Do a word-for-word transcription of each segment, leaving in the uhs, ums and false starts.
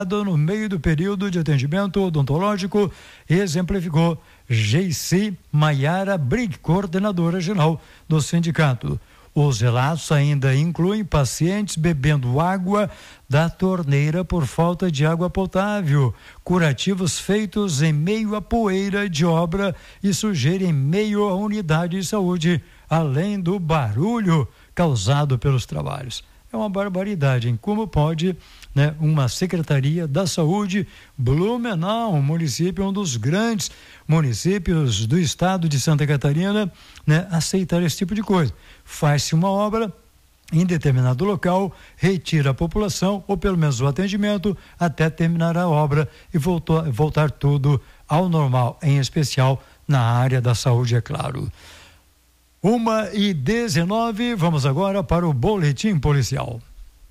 no meio do período de atendimento odontológico, exemplificou Geici Maiara Brink, coordenadora geral do sindicato. Os relatos ainda incluem pacientes bebendo água da torneira por falta de água potável, curativos feitos em meio à poeira de obra e sujeira em meio à unidade de saúde, além do barulho causado pelos trabalhos. É uma barbaridade, hein? Como pode, né, uma Secretaria da Saúde, Blumenau, um município, um dos grandes municípios do estado de Santa Catarina, né, aceitar esse tipo de coisa? Faz-se uma obra em determinado local, retira a população, ou pelo menos o atendimento, até terminar a obra e voltou, voltar tudo ao normal, em especial na área da saúde, é claro. Uma e dezenove, vamos agora para o boletim policial.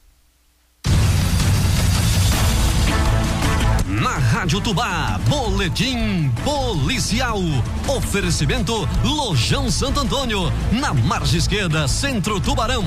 Na Rádio Tubá, boletim policial. Oferecimento Lojão Santo Antônio, na margem esquerda, Centro Tubarão.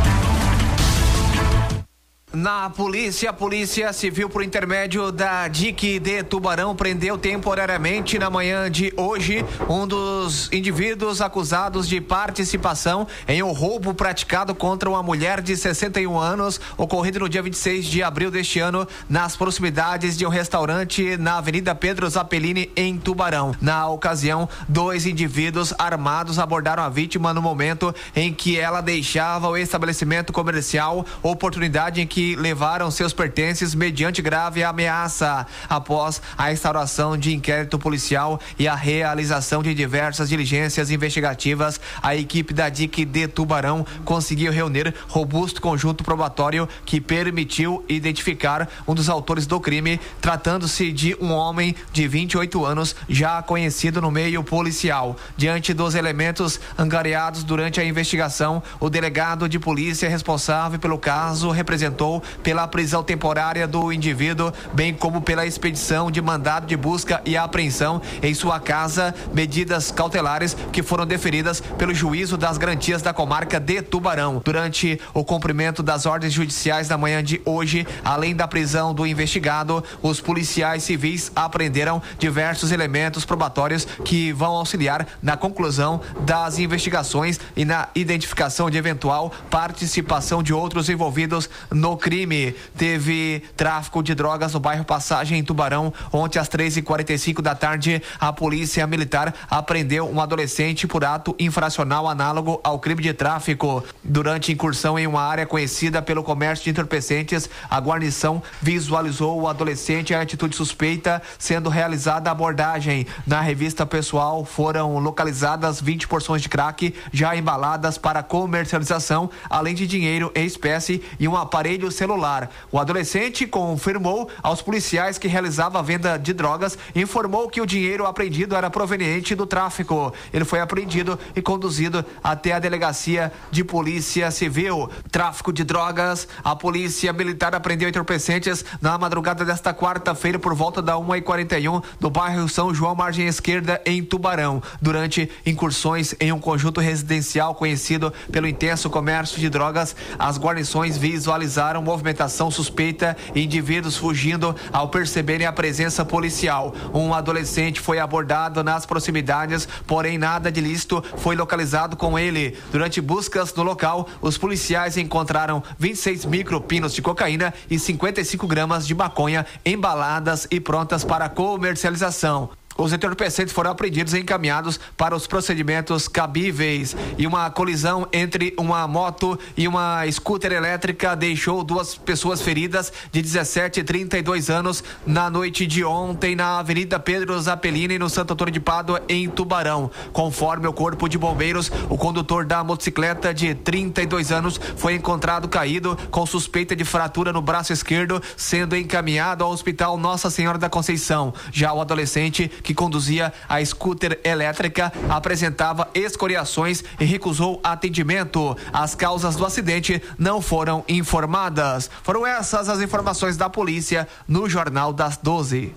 Na polícia, a polícia civil, por intermédio da D I C de Tubarão, prendeu temporariamente na manhã de hoje um dos indivíduos acusados de participação em um roubo praticado contra uma mulher de sessenta e um anos, ocorrido no dia vinte e seis de abril deste ano, nas proximidades de um restaurante na Avenida Pedro Zappellini, em Tubarão. Na ocasião, dois indivíduos armados abordaram a vítima no momento em que ela deixava o estabelecimento comercial, oportunidade em que que levaram seus pertences mediante grave ameaça. Após a instauração de inquérito policial e a realização de diversas diligências investigativas, a equipe da D I C de Tubarão conseguiu reunir robusto conjunto probatório que permitiu identificar um dos autores do crime, tratando-se de um homem de vinte e oito anos, já conhecido no meio policial. Diante dos elementos angariados durante a investigação, o delegado de polícia responsável pelo caso representou pela prisão temporária do indivíduo, bem como pela expedição de mandado de busca e apreensão em sua casa, medidas cautelares que foram deferidas pelo Juízo das Garantias da Comarca de Tubarão. Durante o cumprimento das ordens judiciais da manhã de hoje, além da prisão do investigado, os policiais civis apreenderam diversos elementos probatórios que vão auxiliar na conclusão das investigações e na identificação de eventual participação de outros envolvidos no crime. Teve tráfico de drogas no bairro Passagem, em Tubarão. Ontem, às três e quarenta e cinco da tarde, a polícia militar apreendeu um adolescente por ato infracional análogo ao crime de tráfico. Durante incursão em uma área conhecida pelo comércio de entorpecentes, a guarnição visualizou o adolescente em atitude suspeita, sendo realizada a abordagem. Na revista pessoal foram localizadas vinte porções de crack já embaladas para comercialização, além de dinheiro em espécie e um aparelho celular. O adolescente confirmou aos policiais que realizava a venda de drogas e informou que o dinheiro apreendido era proveniente do tráfico. Ele foi apreendido e conduzido até a delegacia de polícia civil. Tráfico de drogas. A polícia militar apreendeu entorpecentes na madrugada desta quarta-feira por volta da uma e quarenta e um do bairro São João, margem esquerda, em Tubarão, durante incursões em um conjunto residencial conhecido pelo intenso comércio de drogas. As guarnições visualizaram movimentação suspeita e indivíduos fugindo ao perceberem a presença policial. Um adolescente foi abordado nas proximidades, porém nada de ilícito foi localizado com ele. Durante buscas no local, os policiais encontraram vinte e seis micropinos de cocaína e cinquenta e cinco gramas de maconha embaladas e prontas para comercialização. Os entorpecentes foram apreendidos e encaminhados para os procedimentos cabíveis. E uma colisão entre uma moto e uma scooter elétrica deixou duas pessoas feridas de dezessete e trinta e dois anos na noite de ontem na Avenida Pedro Zappellini, no Santo Antônio de Pádua, em Tubarão. Conforme o Corpo de Bombeiros, o condutor da motocicleta de trinta e dois anos foi encontrado caído com suspeita de fratura no braço esquerdo, sendo encaminhado ao Hospital Nossa Senhora da Conceição. Já o adolescente que conduzia a scooter elétrica apresentava escoriações e recusou atendimento. As causas do acidente não foram informadas. Foram essas as informações da polícia no Jornal das doze.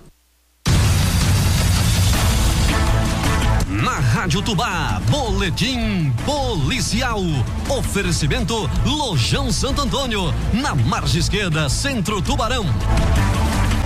Na Rádio Tubá, boletim policial. Oferecimento Lojão Santo Antônio, na margem esquerda, Centro Tubarão.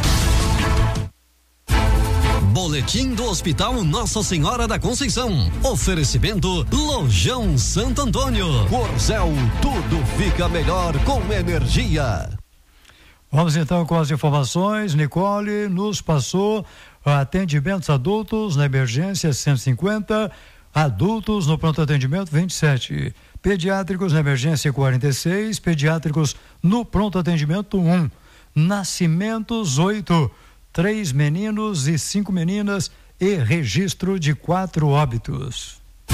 Boletim do Hospital Nossa Senhora da Conceição. Oferecimento Lojão Santo Antônio. Corzel, tudo fica melhor com energia. Vamos então com as informações. Nicole nos passou atendimentos adultos na emergência cento e cinquenta, adultos no pronto atendimento vinte e sete, pediátricos na emergência quarenta e seis, pediátricos no pronto atendimento um, nascimentos oito, três meninos e cinco meninas e registro de quatro óbitos.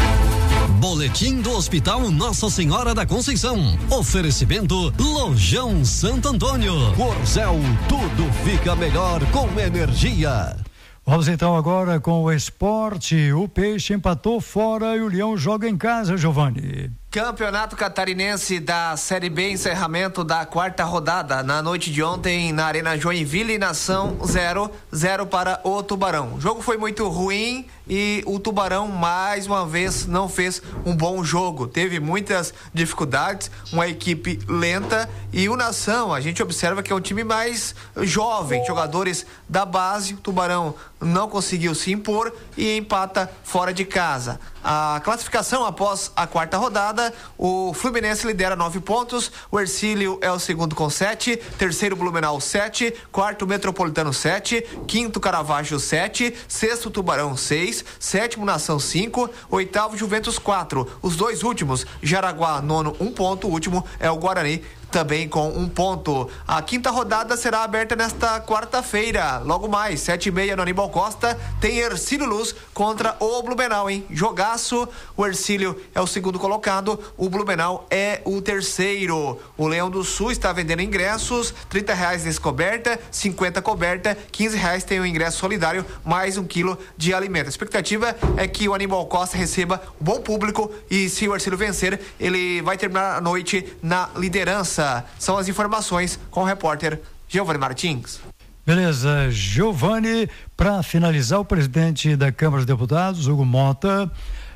Boletim do Hospital Nossa Senhora da Conceição. Oferecimento Lojão Santo Antônio. Corzel, tudo fica melhor com energia. Vamos então agora com o esporte. O Peixe empatou fora e o Leão joga em casa, Giovani. Campeonato Catarinense da Série B, encerramento da quarta rodada. Na noite de ontem, na Arena Joinville, Nação zero, zero para o Tubarão. O jogo foi muito ruim e o Tubarão, mais uma vez, não fez um bom jogo. Teve muitas dificuldades, uma equipe lenta e o Nação, a gente observa que é um time mais jovem, jogadores da base. O Tubarão não conseguiu se impor e empata fora de casa. A classificação após a quarta rodada, o Fluminense lidera nove pontos, o Hercílio é o segundo com sete, terceiro Blumenau sete, quarto Metropolitano sete, quinto Caravaggio sete, sexto Tubarão seis, sétimo Nação cinco, oitavo Juventus quatro, os dois últimos, Jaraguá nono um ponto, o último é o Guarani também com um ponto. A quinta rodada será aberta nesta quarta-feira, logo mais, sete e meia no Aníbal Costa, tem Hercílio Luz contra o Blumenau, hein? Jogaço, o Hercílio é o segundo colocado, o Blumenau é o terceiro. O Leão do Sul está vendendo ingressos, trinta reais nesse coberta, cinquenta coberta, quinze reais tem o ingresso solidário, mais um quilo de alimento. A expectativa é que o Aníbal Costa receba um bom público e se o Hercílio vencer, ele vai terminar a noite na liderança. São as informações com o repórter Giovani Martins. Beleza, Giovani. Para finalizar, o presidente da Câmara dos Deputados, Hugo Mota,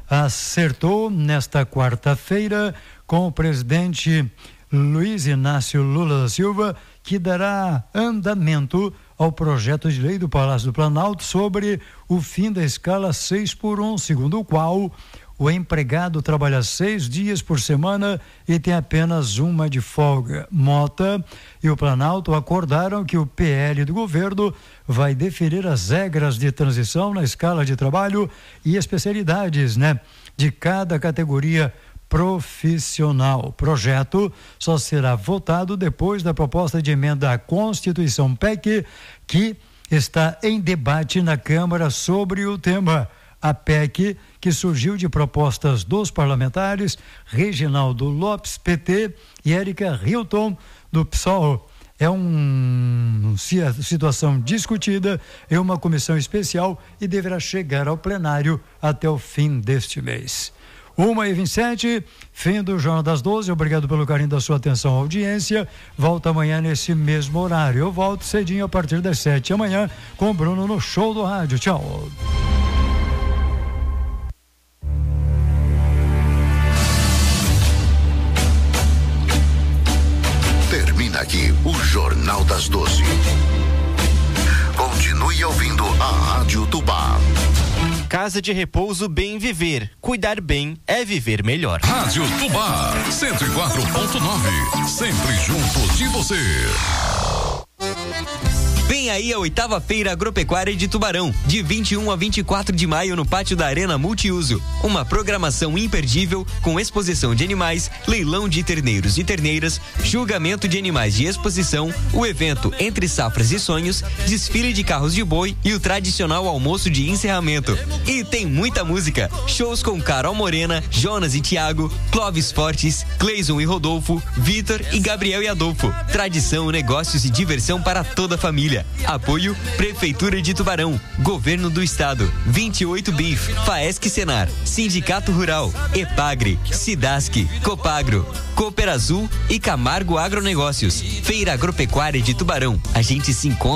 acertou nesta quarta-feira com o presidente Luiz Inácio Lula da Silva que dará andamento ao projeto de lei do Palácio do Planalto sobre o fim da escala seis por um, segundo o qual o empregado trabalha seis dias por semana e tem apenas uma de folga. Mota e o Planalto acordaram que o P L do governo vai definir as regras de transição na escala de trabalho e especialidades, né, de cada categoria profissional. O projeto só será votado depois da proposta de emenda à Constituição P E C, que está em debate na Câmara sobre o tema. A P E C, que surgiu de propostas dos parlamentares Reginaldo Lopes, P T, e Érica Hilton, do P SOL. É uma situação discutida em uma comissão especial e deverá chegar ao plenário até o fim deste mês. uma e vinte e sete, fim do Jornal das doze. Obrigado pelo carinho da sua atenção à audiência. Volto amanhã nesse mesmo horário. Eu volto cedinho a partir das sete amanhã com o Bruno no Show do Rádio. Tchau. Termina aqui o Jornal das doze. Continue ouvindo a Rádio Tubá. Casa de Repouso Bem Viver. Cuidar bem é viver melhor. Rádio Tubá, cento e quatro ponto nove. Sempre junto de você. Vem aí a oitava Feira Agropecuária de Tubarão, de vinte e um a vinte e quatro de maio no pátio da Arena Multiuso. Uma programação imperdível com exposição de animais, leilão de terneiros e terneiras, julgamento de animais de exposição, o evento Entre Safras e Sonhos, desfile de carros de boi e o tradicional almoço de encerramento. E tem muita música, shows com Carol Morena, Jonas e Thiago, Clóvis Fortes, Cleison e Rodolfo, Vitor e Gabriel e Adolfo. Tradição, negócios e diversão para toda a família. Apoio Prefeitura de Tubarão, Governo do Estado, vinte e oito B I F, Faesc Senar, Sindicato Rural, Epagre, Cidasc, Copagro, Cooper Azul e Camargo Agronegócios. Feira Agropecuária de Tubarão. A gente se encontra